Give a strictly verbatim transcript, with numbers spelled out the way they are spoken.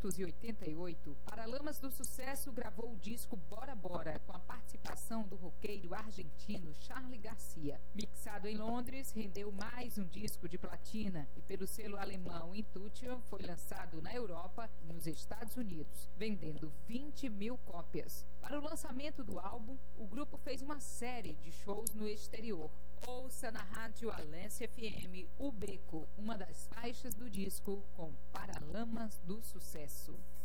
novecentos e oitenta e oito, Paralamas do Sucesso gravou o disco Bora Bora, com a participação do roqueiro argentino Charly Garcia. Mixado em Londres, rendeu mais um disco de platina e pelo selo alemão Intuition foi lançado na Europa e nos Estados Unidos, vendendo vinte mil cópias. Para o lançamento do álbum, o grupo fez uma série de shows no exterior. Ouça na rádio Alência F M O Beco, uma das faixas do disco com Paralamas do Sucesso.